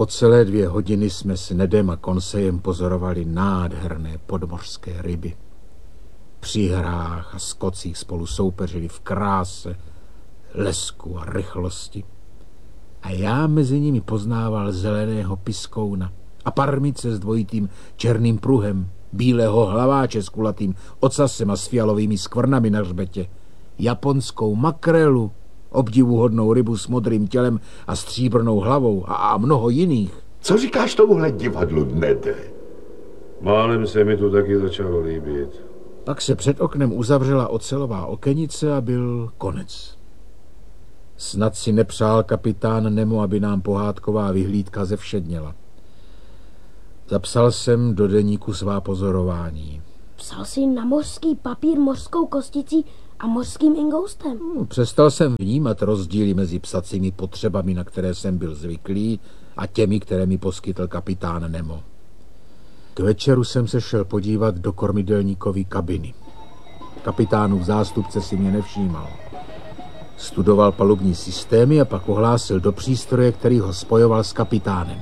Po celé 2 hodiny jsme s Nedem a Konsejem pozorovali nádherné podmořské ryby. Při hrách a skocích spolu soupeřili v kráse, lesku a rychlosti. A já mezi nimi poznával zeleného piskouna a parmice s dvojitým černým pruhem, bílého hlaváče s kulatým ocasem a s fialovými skvrnami na hřbetě, japonskou makrelu, obdivuhodnou rybu s modrým tělem a stříbrnou hlavou a mnoho jiných. Co říkáš tomuhle divadlu, Nede? Málem se mi to taky začalo líbit. Pak se před oknem uzavřela ocelová okenice a byl konec. Snad si nepřál kapitán Nemo, aby nám pohádková vyhlídka zevšedněla. Zapsal jsem do deníku svá pozorování. Psal jsi na mořský papír mořskou kosticí a mořským ingoustem. Přestal jsem vnímat rozdíly mezi psacími potřebami, na které jsem byl zvyklý, a těmi, které mi poskytl kapitán Nemo. K večeru jsem se šel podívat do kormidelníkové kabiny. Kapitánův zástupce si mě nevšímal. Studoval palubní systémy a pak ohlásil do přístroje, který ho spojoval s kapitánem.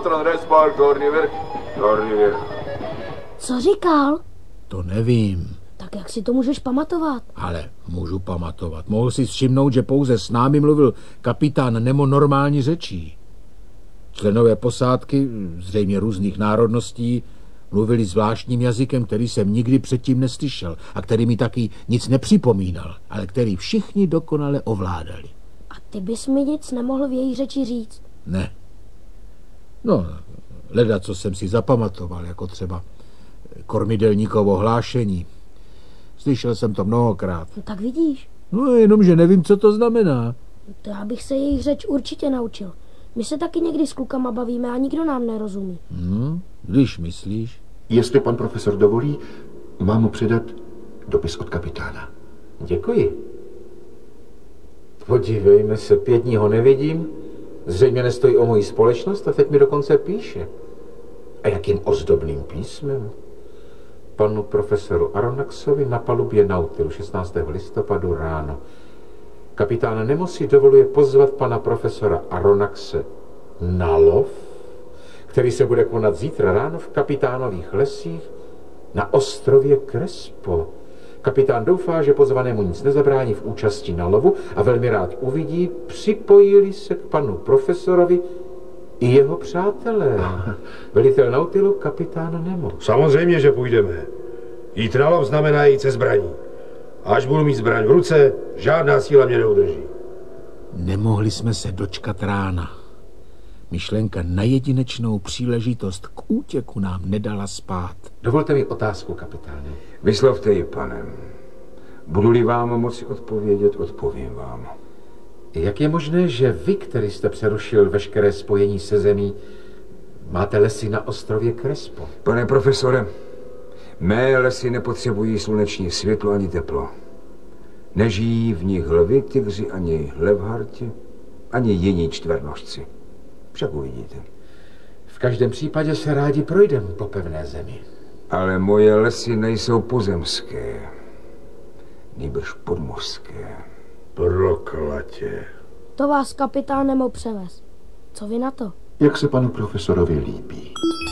Co říkal? To nevím. Tak jak si to můžeš pamatovat? Ale můžu pamatovat. Mohl si všimnout, že pouze s námi mluvil kapitán Nemo normální řečí. Členové posádky, zřejmě různých národností, mluvili zvláštním jazykem, který jsem nikdy předtím neslyšel a který mi taky nic nepřipomínal, ale který všichni dokonale ovládali. A ty bys mi nic nemohl v jejich řeči říct? Ne. No, leda, co jsem si zapamatoval, jako třeba kormidelníkovo hlášení. Slyšel jsem to mnohokrát. No tak vidíš. No, jenomže nevím, co to znamená. To já bych se jejich řeč určitě naučil. My se taky někdy s klukama bavíme a nikdo nám nerozumí. Když myslíš. Jestli pan profesor dovolí, mám mu předat dopis od kapitána. Děkuji. Podívejme se, 5 dní ho nevidím. Zřejmě nestojí o moji společnost a teď mi dokonce píše. A jakým ozdobným písmem? Panu profesoru Aronnaxovi na palubě Nautilu 16. listopadu ráno. Kapitán Nemo si dovoluje pozvat pana profesora Aronnaxe na lov, který se bude konat zítra ráno v kapitánových lesích na ostrově Crespo. Kapitán doufá, že pozvanému nic nezabrání v účasti na lovu a velmi rád uvidí, připojili se k panu profesorovi i jeho přátelé. Velitel Nautilu, kapitán Nemo. Samozřejmě, že půjdeme. Jít na lov znamená jít se zbraní. Až budu mít zbraň v ruce, žádná síla mě neudrží. Nemohli jsme se dočkat rána. Myšlenka na jedinečnou příležitost k útěku nám nedala spát. Dovolte mi otázku, kapitáne. Vyslovte ji, pane. Budu-li vám moci odpovědět, odpovím vám. Jak je možné, že vy, který jste přerušil veškeré spojení se zemí, máte lesy na ostrově Crespo? Pane profesore, mé lesy nepotřebují sluneční světlo ani teplo. Nežijí v nich lvi, tygři ani levharti, ani jiní čtvernožci. Však uvidíte. V každém případě se rádi projdem po pevné zemi. Ale moje lesy nejsou pozemské, nýbrž podmořské. Proklatě. To vás kapitán Nemo převez. Co vy na to? Jak se panu profesorovi líbí?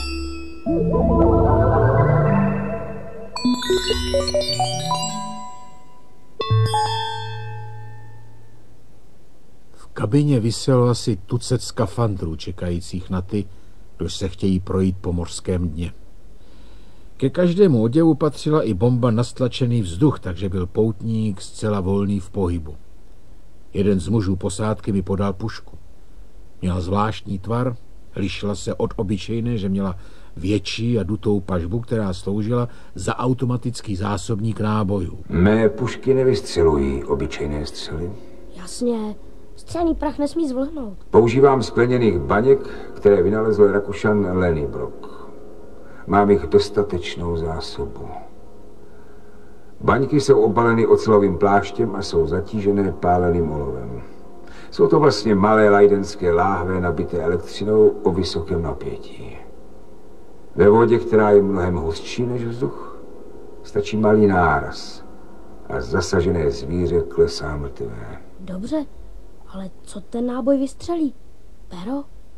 V kabině viselo asi tucet skafandrů čekajících na ty, kdož se chtějí projít po mořském dně. Ke každému oděvu patřila i bomba na stlačený vzduch, takže byl poutník zcela volný v pohybu. Jeden z mužů posádky mi podal pušku. Měla zvláštní tvar, lišila se od obyčejné, že měla větší a dutou pažbu, která sloužila za automatický zásobník nábojů. Mé pušky nevystřelují obyčejné střely. Jasně, střelný prach nesmí zvlhnout. Používám skleněných baněk, které vynalezl Rakušan Lenny Brock. Mám jich dostatečnou zásobu. Baňky jsou obaleny ocelovým pláštěm a jsou zatížené páleným olovem. Jsou to vlastně malé lajdenské láhve nabité elektřinou o vysokém napětí. Ve vodě, která je mnohem hustší než vzduch, stačí malý náraz a zasažené zvíře klesá mrtvé. Dobře, ale co ten náboj vystřelí? Pero?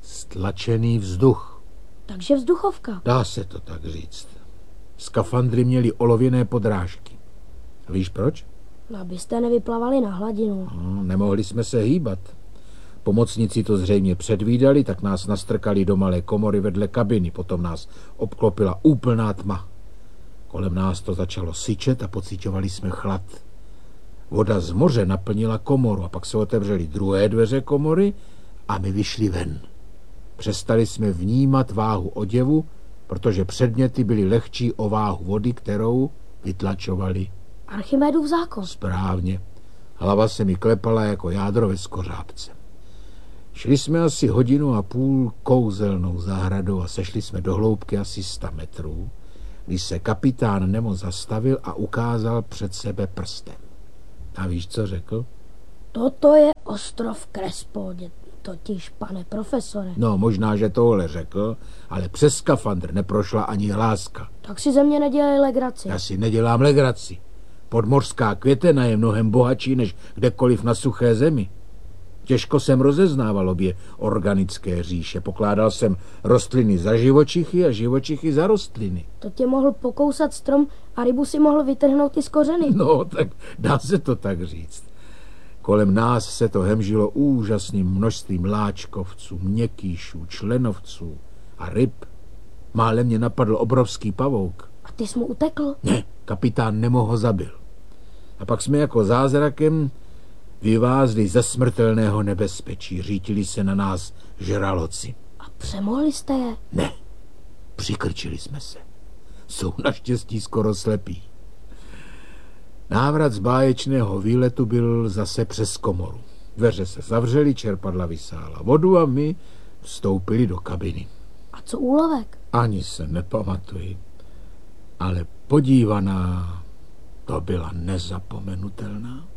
Stlačený vzduch. Takže vzduchovka. Dá se to tak říct. Skafandry měly olověné podrážky. Víš proč? Abyste nevyplavali na hladinu. No, nemohli jsme se hýbat. Pomocníci to zřejmě předvídali, tak nás nastrkali do malé komory vedle kabiny. Potom nás obklopila úplná tma. Kolem nás to začalo syčet a pociťovali jsme chlad. Voda z moře naplnila komoru a pak se otevřely druhé dveře komory a my vyšli ven. Přestali jsme vnímat váhu oděvu, protože předměty byly lehčí o váhu vody, kterou vytlačovali. Archimedův zákon. Správně. Hlava se mi klepala jako jádro ve skořápce. Šli jsme asi 1,5 hodiny kouzelnou zahradou a sešli jsme do hloubky asi 100 metrů, když se kapitán Nemo zastavil a ukázal před sebe prstem. A víš, co řekl? Toto je ostrov Crespo, totiž, pane profesore. No, možná, že tohle řekl, ale přes skafandr neprošla ani hláska. Tak si ze mě nedělej legraci. Já si nedělám legraci. Podmořská květena je mnohem bohatší než kdekoliv na suché zemi. Těžko jsem rozeznával obě organické říše. Pokládal jsem rostliny za živočichy a živočichy za rostliny. To tě mohl pokousat strom a rybu si mohl vytrhnout i z kořeny. No, tak dá se to tak říct. Kolem nás se to hemžilo úžasným množstvím láčkovců, měkýšů, členovců a ryb. Málem mě napadl obrovský pavouk. A ty jsi mu utekl? Ne, kapitán Nemo ho zabil. A pak jsme jako zázrakem vyvázli ze smrtelného nebezpečí. Řítili se na nás žraloci. A přemohli jste je? Ne, přikrčili jsme se. Jsou naštěstí skoro slepí. Návrat z báječného výletu byl zase přes komoru. Dveře se zavřely, čerpadla vysála vodu a my vstoupili do kabiny. A co úlovek? Ani se nepamatuji, ale podívaná to byla nezapomenutelná.